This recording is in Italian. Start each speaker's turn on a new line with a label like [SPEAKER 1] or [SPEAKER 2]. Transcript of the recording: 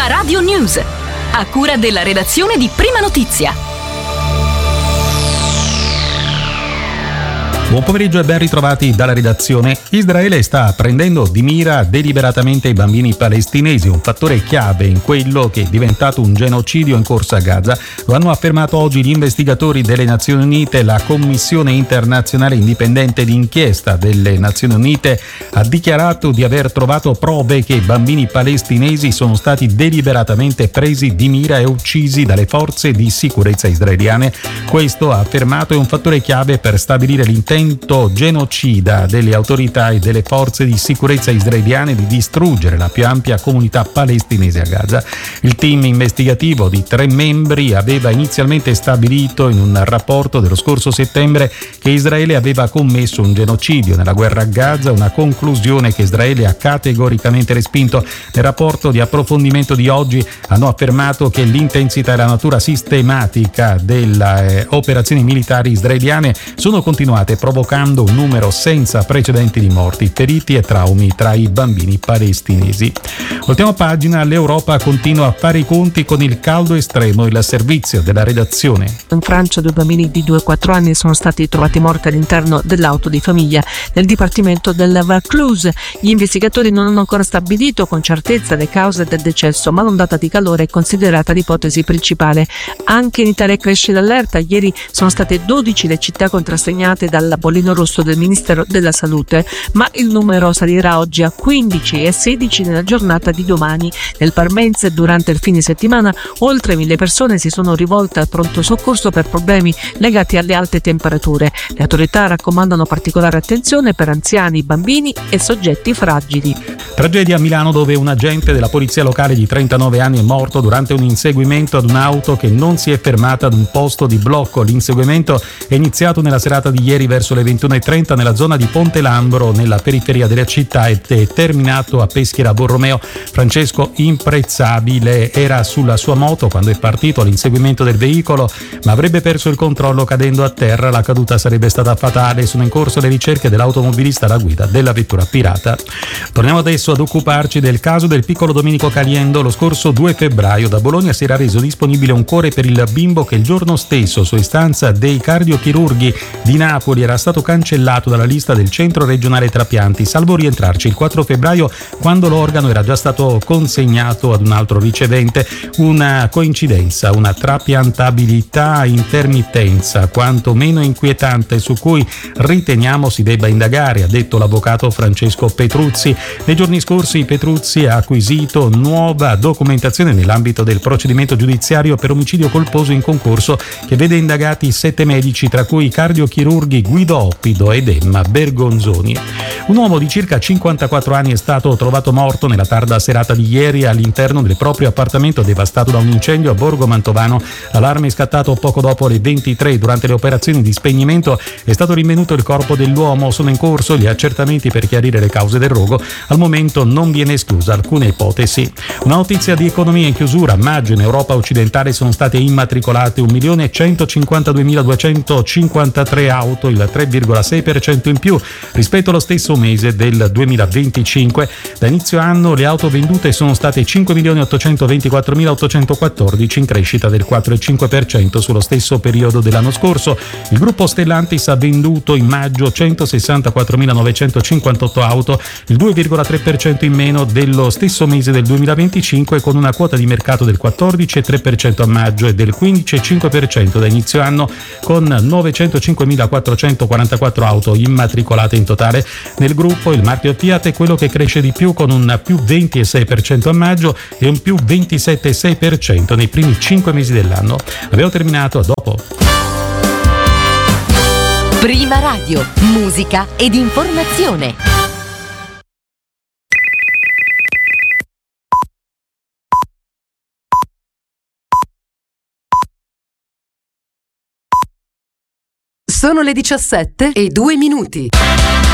[SPEAKER 1] Prima Radio News, a cura della redazione di Prima Notizia.
[SPEAKER 2] Buon pomeriggio e ben ritrovati dalla redazione. Israele sta prendendo di mira deliberatamente i bambini palestinesi, un fattore chiave in quello che è diventato un genocidio in corso a Gaza. Lo hanno affermato oggi gli investigatori delle Nazioni Unite. La Commissione internazionale indipendente d'inchiesta delle Nazioni Unite ha dichiarato di aver trovato prove che i bambini palestinesi sono stati deliberatamente presi di mira e uccisi dalle forze di sicurezza israeliane. Questo, ha affermato, è un fattore chiave per stabilire l'intento genocida delle autorità e delle forze di sicurezza israeliane di distruggere la più ampia comunità palestinese a Gaza. Il team investigativo di 3 membri aveva inizialmente stabilito in un rapporto dello scorso settembre che Israele aveva commesso un genocidio nella guerra a Gaza, una conclusione che Israele ha categoricamente respinto. Nel rapporto di approfondimento di oggi hanno affermato che l'intensità e la natura sistematica delle operazioni militari israeliane sono continuate, provocando un numero senza precedenti di morti, feriti e traumi tra i bambini palestinesi. Voltiamo pagina. L'Europa continua a fare i conti con il caldo estremo. Il servizio della redazione.
[SPEAKER 3] In Francia 2 bambini di 2 e 4 anni sono stati trovati morti all'interno dell'auto di famiglia nel dipartimento del Vaucluse. Gli investigatori non hanno ancora stabilito con certezza le cause del decesso, ma l'ondata di calore è considerata l'ipotesi principale. Anche in Italia cresce l'allerta. Ieri sono state 12 le città contrassegnate dal bollino rosso del Ministero della Salute, ma il numero salirà oggi a 15 e 16 nella giornata di domani. Nel Parmense durante il fine settimana oltre 1000 persone si sono rivolte al pronto soccorso per problemi legati alle alte temperature. Le autorità raccomandano particolare attenzione per anziani, bambini e soggetti fragili.
[SPEAKER 2] Tragedia a Milano, dove un agente della polizia locale di 39 anni è morto durante un inseguimento ad un'auto che non si è fermata ad un posto di blocco. L'inseguimento è iniziato nella serata di ieri verso le 21:30 nella zona di Ponte Lambro, nella periferia della città, ed è terminato a Peschiera Borromeo. Francesco Imprezzabile era sulla sua moto quando è partito all'inseguimento del veicolo, ma avrebbe perso il controllo cadendo a terra. La caduta sarebbe stata fatale. Sono in corso le ricerche dell'automobilista alla guida della vettura pirata. Torniamo adesso ad occuparci del caso del piccolo Domenico Caliendo. Lo scorso 2 febbraio da Bologna si era reso disponibile un cuore per il bimbo che il giorno stesso, su istanza dei cardiochirurghi di Napoli, era stato cancellato dalla lista del centro regionale trapianti, salvo rientrarci il 4 febbraio quando l'organo era già stato consegnato ad un altro ricevente. Una coincidenza, una trapiantabilità a intermittenza quanto meno inquietante, su cui riteniamo si debba indagare, ha detto l'avvocato Francesco Petruzzi. Nei giorni scorsi Petruzzi ha acquisito nuova documentazione nell'ambito del procedimento giudiziario per omicidio colposo in concorso che vede indagati 7 medici, tra cui i cardiochirurghi Guido Oppido ed Emma Bergonzoni. Un uomo di circa 54 anni è stato trovato morto nella tarda serata di ieri all'interno del proprio appartamento devastato da un incendio a Borgo Mantovano. L'allarme è scattato poco dopo le 23. Durante le operazioni di spegnimento è stato rinvenuto il corpo dell'uomo. Sono in corso gli accertamenti per chiarire le cause del rogo. Al momento non viene esclusa alcuna ipotesi. Una notizia di economia in chiusura. A maggio in Europa occidentale sono state immatricolate 1.152.253 auto, il 3,6% in più rispetto allo stesso mese del 2025. Da inizio anno le auto vendute sono state 5.824.814, in crescita del 4,5% sullo stesso periodo dell'anno scorso. Il gruppo Stellantis ha venduto in maggio 164.958 auto, il 2,3% in meno dello stesso mese del 2025, con una quota di mercato del 14,3% a maggio e del 15,5% da inizio anno, con 905.444 auto immatricolate in totale. Nel gruppo il marchio Fiat è quello che cresce di più, con un più 20,6% a maggio e un più 27,6% nei primi 5 mesi dell'anno. Abbiamo terminato, a dopo.
[SPEAKER 1] Prima Radio, musica ed informazione.
[SPEAKER 4] Sono le 17:02.